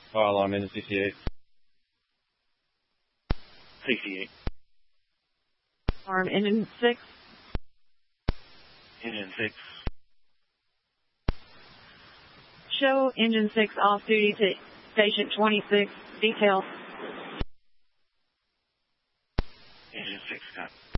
Fire alarm in 68. 68. Alarm engine 6. Engine 6. Show engine 6 off duty to station 26. Details. Engine 6 got